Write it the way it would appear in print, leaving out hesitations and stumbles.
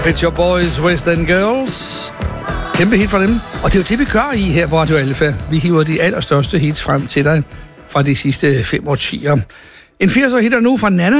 Pet Shop Boys, West End Girls. Kæmpe hit for dem. Og det er jo det, vi gør i her på Radio Alfa. Vi hiver de allerstørste hits frem til dig fra de sidste 5 årtier. En 80'er hitter nu fra Nana.